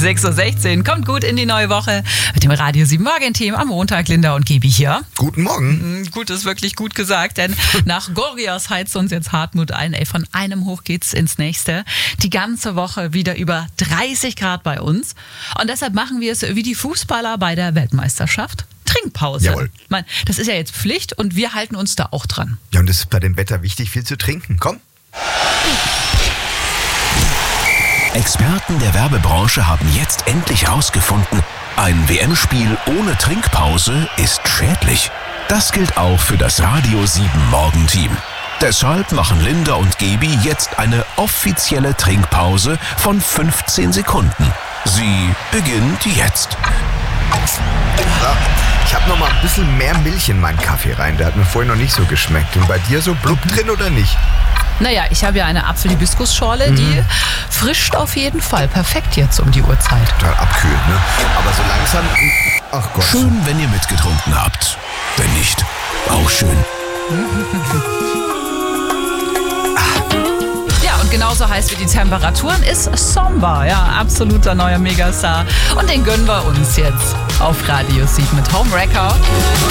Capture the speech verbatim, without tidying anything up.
sechs Uhr sechzehn, kommt gut in die neue Woche mit dem Radio sieben Morgen-Team am Montag. Linda und Gebi hier. Guten Morgen. Gut ist wirklich gut gesagt, denn nach Gorgios heizt uns jetzt Hartmut ein. Ey, von einem hoch geht's ins nächste. Die ganze Woche wieder über dreißig Grad bei uns. Und deshalb machen wir es wie die Fußballer bei der Weltmeisterschaft. Trinkpause. Jawohl. Ich meine, das ist ja jetzt Pflicht und wir halten uns da auch dran. Ja, und es ist bei dem Wetter wichtig, viel zu trinken. Komm. Experten der Werbebranche haben jetzt endlich herausgefunden, ein W M-Spiel ohne Trinkpause ist schädlich. Das gilt auch für das Radio sieben Morgenteam. Deshalb machen Linda und Gebi jetzt eine offizielle Trinkpause von fünfzehn Sekunden. Sie beginnt jetzt. So, ich habe noch mal ein bisschen mehr Milch in meinen Kaffee rein. Der hat mir vorhin noch nicht so geschmeckt. Und bei dir so blub drin oder nicht? Naja, ich habe ja eine Apfel-Hibiskus-Schorle, mhm. die frischt auf jeden Fall. Perfekt jetzt um die Uhrzeit. Total abkühlt, ne? Aber so langsam... Ach Gott. Schön, wenn ihr mitgetrunken habt. Wenn nicht, auch schön. Ja, und genauso heiß wie die Temperaturen ist Somba. Ja, absoluter neuer Megastar. Und den gönnen wir uns jetzt auf Radio sieben mit Homewrecker.